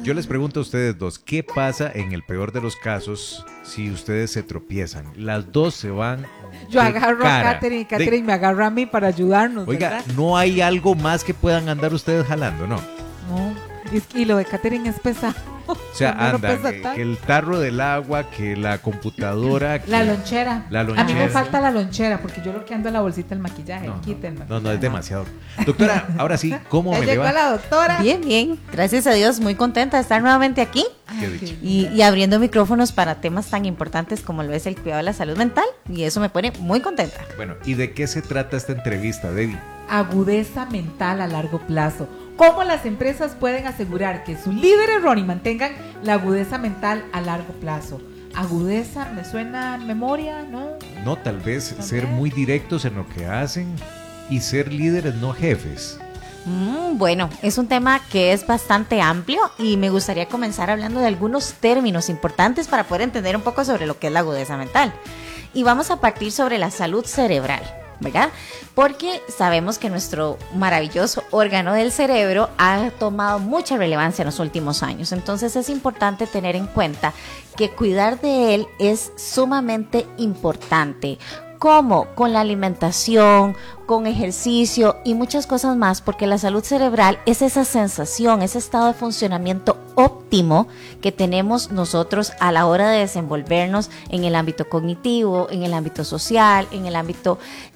yo les pregunto a ustedes dos, ¿qué pasa en el peor de los casos si ustedes se tropiezan? Las dos se van. Yo agarro a Katherine y Katherine me agarra a mí para ayudarnos. Oiga, ¿verdad? ¿no hay algo más que puedan andar ustedes jalando, no? No. Y lo de Katherine es pesado. O sea, andan que el tarro del agua, que la computadora, que la lonchera. lonchera. A mí me falta la lonchera porque yo lo que ando en la bolsita del maquillaje. Quítenme. No, es demasiado. Doctora, ahora sí, ¿cómo me le va? La doctora. Bien, bien. Gracias a Dios, muy contenta de estar nuevamente aquí. Qué dicha. Y abriendo micrófonos para temas tan importantes como lo es el cuidado de la salud mental. Y eso me pone muy contenta. Bueno, ¿y de qué se trata esta entrevista, Debbie? Agudeza mental a largo plazo. ¿Cómo las empresas pueden asegurar que sus líderes, Ronnie, mantengan la agudeza mental a largo plazo? Agudeza, me suena memoria, ¿no? No, tal vez ser muy directos en lo que hacen y ser líderes, no jefes. Bueno, es un tema que es bastante amplio y me gustaría comenzar hablando de algunos términos importantes para poder entender un poco sobre lo que es la agudeza mental. Y vamos a partir sobre la salud cerebral, ¿verdad? Porque sabemos que nuestro maravilloso órgano del cerebro ha tomado mucha relevancia en los últimos años. Entonces es importante tener en cuenta que cuidar de él es sumamente importante. ¿Cómo? Con la alimentación, con ejercicio y muchas cosas más, porque la salud cerebral es esa sensación, ese estado de funcionamiento óptimo que tenemos nosotros a la hora de desenvolvernos en el ámbito cognitivo, en el ámbito social, en el ámbito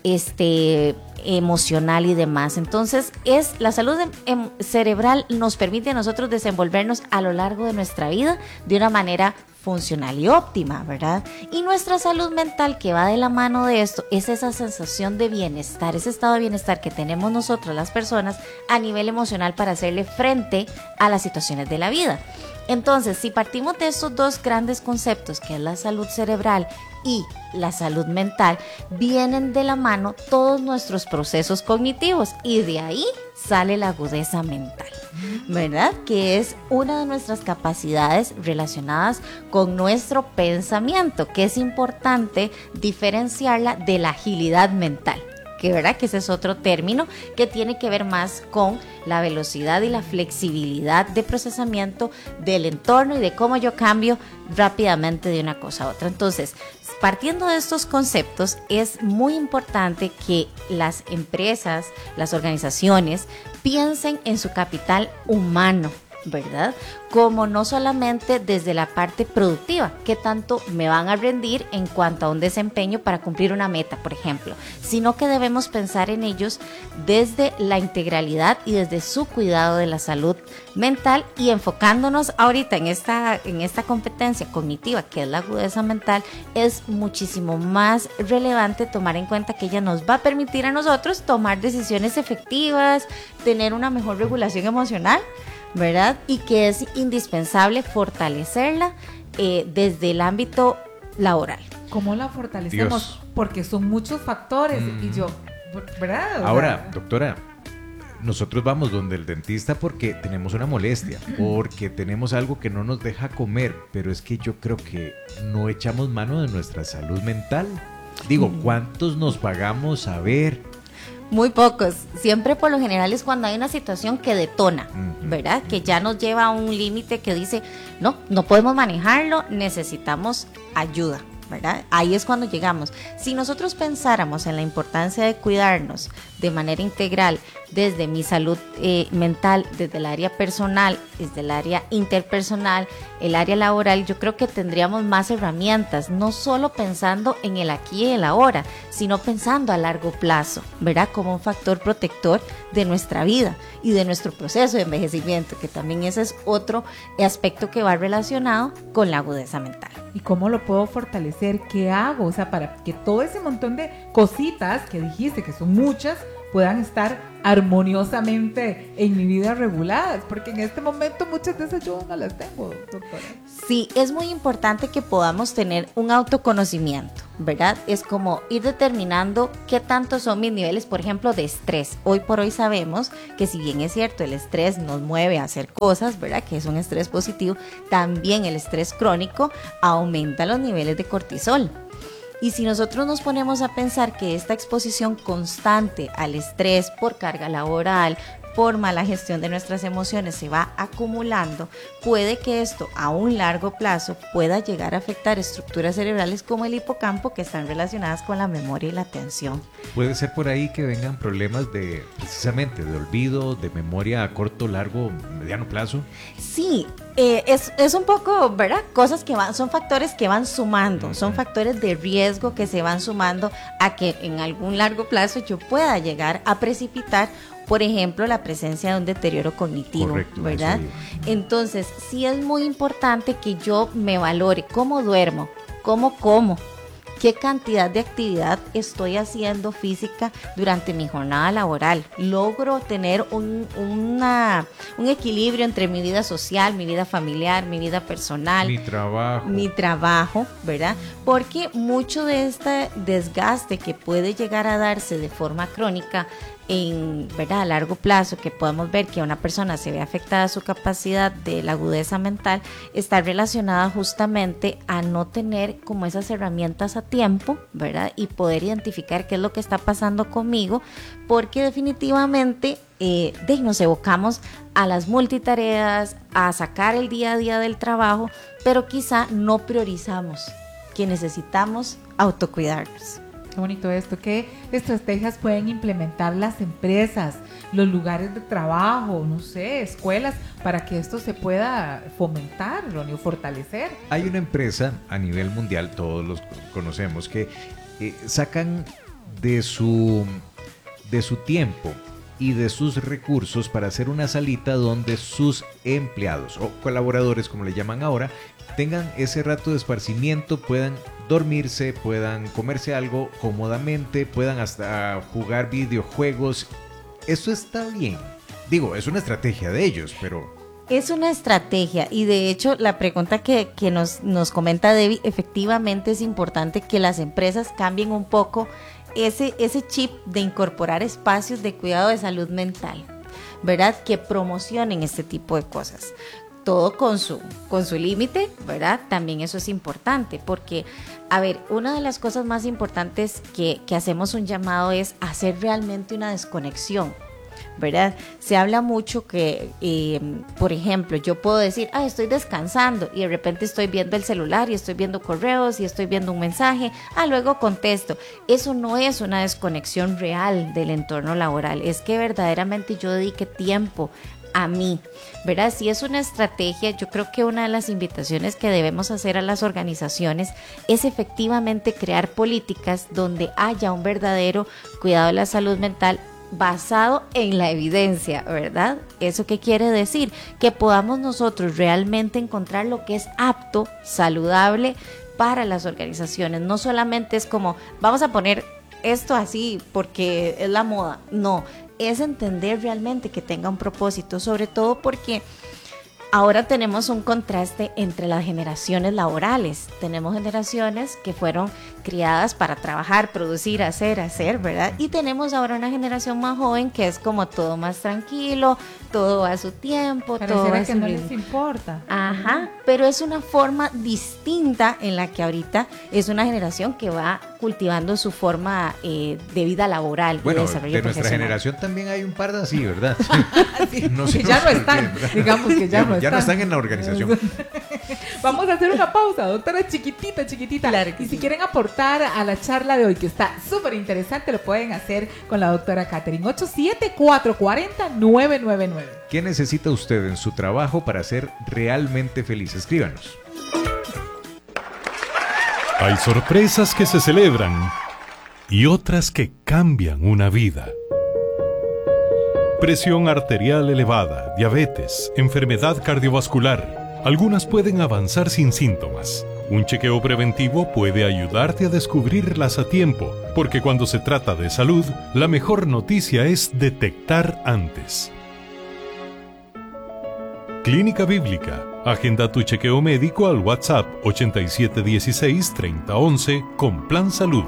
emocional y demás. Entonces, la salud cerebral nos permite a nosotros desenvolvernos a lo largo de nuestra vida de una manera funcional y óptima, ¿verdad? Y nuestra salud mental, que va de la mano de esto, es esa sensación de bienestar, ese estado de bienestar que tenemos nosotros las personas a nivel emocional para hacerle frente a las situaciones de la vida. Entonces, si partimos de estos dos grandes conceptos, que es la salud cerebral y la salud mental, vienen de la mano todos nuestros procesos cognitivos y de ahí sale la agudeza mental, ¿verdad? Que es una de nuestras capacidades relacionadas con nuestro pensamiento, que es importante diferenciarla de la agilidad mental. Que verdad que ese es otro término que tiene que ver más con la velocidad y la flexibilidad de procesamiento del entorno y de cómo yo cambio rápidamente de una cosa a otra. Entonces, partiendo de estos conceptos, es muy importante que las empresas, las organizaciones, piensen en su capital humano, ¿verdad? Como no solamente desde la parte productiva, que tanto me van a rendir en cuanto a un desempeño para cumplir una meta, por ejemplo, sino que debemos pensar en ellos desde la integralidad y desde su cuidado de la salud mental y enfocándonos ahorita en esta competencia cognitiva que es la agudeza mental. Es muchísimo más relevante tomar en cuenta que ella nos va a permitir a nosotros tomar decisiones efectivas, tener una mejor regulación emocional, ¿verdad? Y que es indispensable fortalecerla desde el ámbito laboral. ¿Cómo la fortalecemos? Dios. Porque son muchos factores y yo, ¿verdad? Ahora, doctora, nosotros vamos donde el dentista porque tenemos una molestia, porque tenemos algo que no nos deja comer, pero es que yo creo que no echamos mano de nuestra salud mental. Digo, ¿cuántos nos pagamos a ver? Muy pocos. Siempre por lo general es cuando hay una situación que detona, ¿verdad? Que ya nos lleva a un límite que dice, no podemos manejarlo, necesitamos ayuda, ¿verdad? Ahí es cuando llegamos. Si nosotros pensáramos en la importancia de cuidarnos de manera integral, desde mi salud mental, desde el área personal, desde el área interpersonal, el área laboral, yo creo que tendríamos más herramientas, no solo pensando en el aquí y el ahora, sino pensando a largo plazo, ¿verdad? Como un factor protector de nuestra vida y de nuestro proceso de envejecimiento, que también ese es otro aspecto que va relacionado con la agudeza mental. ¿Y cómo lo puedo fortalecer? ¿Qué hago? O sea, para que todo ese montón de cositas que dijiste, que son muchas, puedan estar armoniosamente en mi vida reguladas, porque en este momento muchas de esas yo no las tengo, doctora. Sí, es muy importante que podamos tener un autoconocimiento, ¿verdad? Es como ir determinando qué tanto son mis niveles, por ejemplo, de estrés. Hoy por hoy sabemos que si bien es cierto, el estrés nos mueve a hacer cosas, ¿verdad? Que es un estrés positivo, también el estrés crónico aumenta los niveles de cortisol. Y si nosotros nos ponemos a pensar que esta exposición constante al estrés por carga laboral, por mala gestión de nuestras emociones se va acumulando, puede que esto a un largo plazo pueda llegar a afectar estructuras cerebrales como el hipocampo, que están relacionadas con la memoria y la atención. Puede ser por ahí que vengan problemas precisamente de olvido, de memoria a corto, largo, mediano plazo. Sí, es un poco, ¿verdad? Cosas que son factores que van sumando, son factores de riesgo que se van sumando a que en algún largo plazo yo pueda llegar a precipitar, por ejemplo, la presencia de un deterioro cognitivo. Correcto, ¿verdad? Entonces, sí es muy importante que yo me valore cómo duermo, cómo como, qué cantidad de actividad estoy haciendo física durante mi jornada laboral. Logro tener un equilibrio entre mi vida social, mi vida familiar, mi vida personal, mi trabajo, ¿verdad? Porque mucho de este desgaste que puede llegar a darse de forma crónica ¿verdad? A largo plazo, que podemos ver que una persona se ve afectada su capacidad de la agudeza mental, está relacionada justamente a no tener como esas herramientas a tiempo, ¿verdad? Y poder identificar qué es lo que está pasando conmigo, porque definitivamente nos evocamos a las multitareas, a sacar el día a día del trabajo, pero quizá no priorizamos que necesitamos autocuidarnos. Qué bonito esto. ¿Qué estrategias pueden implementar las empresas, los lugares de trabajo, no sé, escuelas, para que esto se pueda fomentar, Ronnie, o fortalecer? Hay una empresa a nivel mundial, todos los conocemos, que sacan de su tiempo y de sus recursos para hacer una salita donde sus empleados o colaboradores, como le llaman ahora, tengan ese rato de esparcimiento, puedan dormirse, puedan comerse algo cómodamente, puedan hasta jugar videojuegos. Eso está bien. Digo, es una estrategia de ellos, pero... Es una estrategia, y de hecho la pregunta que nos comenta Debbie, efectivamente es importante que las empresas cambien un poco ese chip de incorporar espacios de cuidado de salud mental, ¿verdad? Que promocionen este tipo de cosas. Todo con su límite, ¿verdad? También eso es importante, porque, a ver, una de las cosas más importantes que hacemos un llamado es hacer realmente una desconexión, ¿verdad? Se habla mucho que, por ejemplo, yo puedo decir, estoy descansando, y de repente estoy viendo el celular y estoy viendo correos y estoy viendo un mensaje, luego contesto. Eso no es una desconexión real del entorno laboral, es que verdaderamente yo dedique tiempo a mí, ¿verdad? Si es una estrategia, yo creo que una de las invitaciones que debemos hacer a las organizaciones es efectivamente crear políticas donde haya un verdadero cuidado de la salud mental basado en la evidencia, ¿verdad? ¿Eso qué quiere decir? Que podamos nosotros realmente encontrar lo que es apto, saludable para las organizaciones. No solamente es como, vamos a poner esto así porque es la moda, no, es entender realmente que tenga un propósito, sobre todo porque ahora tenemos un contraste entre las generaciones laborales. Tenemos generaciones que fueron criadas para trabajar, producir, hacer, ¿verdad? Y tenemos ahora una generación más joven que es como todo más tranquilo, todo a su tiempo, todo a su que no les importa. Ajá, pero es una forma distinta en la que ahorita es una generación que va cultivando su forma de vida laboral. Bueno, y desarrollo de nuestra profesional. generación también hay un par de así, ¿verdad? Sí, no que ya no están, digamos que ya no están en la organización. Vamos a hacer una pausa, doctora, chiquitita. Claro que y si sí. quieren aportar a la charla de hoy, que está súper interesante, lo pueden hacer con la doctora Catherine. 874-40-999. ¿Qué necesita usted en su trabajo para ser realmente feliz? Escríbanos. Hay sorpresas que se celebran y otras que cambian una vida. Presión arterial elevada, diabetes, enfermedad cardiovascular. Algunas pueden avanzar sin síntomas. Un chequeo preventivo puede ayudarte a descubrirlas a tiempo, porque cuando se trata de salud, la mejor noticia es detectar antes. Clínica Bíblica. Agenda tu chequeo médico al WhatsApp 8716-3011 con Plan Salud.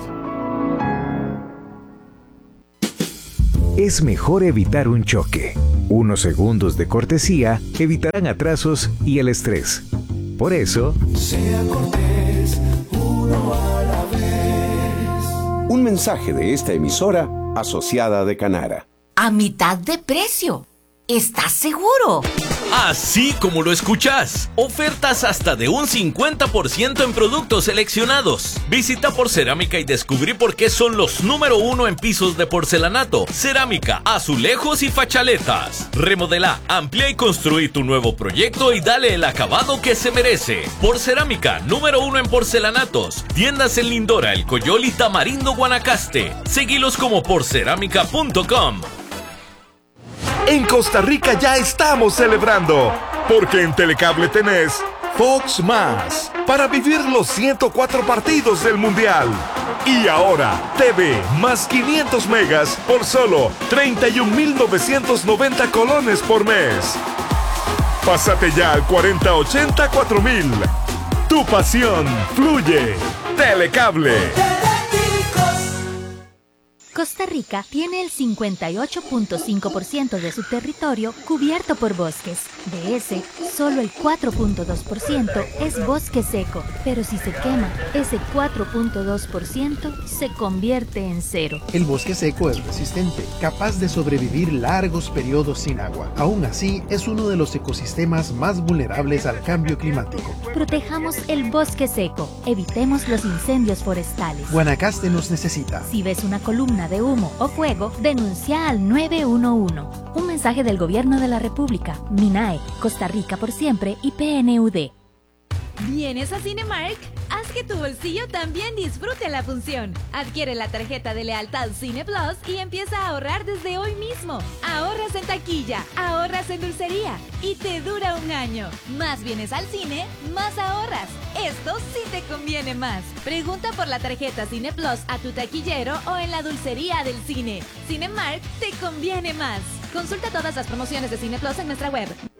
Es mejor evitar un choque. Unos segundos de cortesía evitarán atrasos y el estrés. Por eso, sea cortés, uno a la vez. Un mensaje de esta emisora asociada de Canara. A mitad de precio. ¿Estás seguro? Así como lo escuchás. Ofertas hasta de un 50% en productos seleccionados. Visita Porcerámica y descubrí por qué son los número 1 en pisos de porcelanato, cerámica, azulejos y fachaletas. Remodela, amplía y construí tu nuevo proyecto y dale el acabado que se merece. Porcerámica, número 1 en porcelanatos. Tiendas en Lindora, El Coyol y Tamarindo, Guanacaste. Seguilos como porcerámica.com. En Costa Rica ya estamos celebrando, porque en Telecable tenés Fox Más para vivir los 104 partidos del Mundial. Y ahora, TV más 500 megas por solo 31.990 colones por mes. Pásate ya al 4080-4000. Tu pasión fluye. Telecable. Costa Rica tiene el 58.5% de su territorio cubierto por bosques. De ese, solo el 4.2% es bosque seco. Pero si se quema, ese 4.2% se convierte en cero. El bosque seco es resistente, capaz de sobrevivir largos periodos sin agua. Aún así, es uno de los ecosistemas más vulnerables al cambio climático. Protejamos el bosque seco. Evitemos los incendios forestales. Guanacaste nos necesita. Si ves una columna de humo o fuego, denuncia al 911. Un mensaje del Gobierno de la República, MINAE, Costa Rica por siempre y PNUD. ¿Vienes a Cinemark? Haz que tu bolsillo también disfrute la función. Adquiere la tarjeta de lealtad Cine Plus y empieza a ahorrar desde hoy mismo. Ahorras en taquilla, ahorras en dulcería y te dura un año. Más vienes al cine, más ahorras. Esto sí te conviene más. Pregunta por la tarjeta Cine Plus a tu taquillero o en la dulcería del cine. Cinemark te conviene más. Consulta todas las promociones de Cine Plus en nuestra web.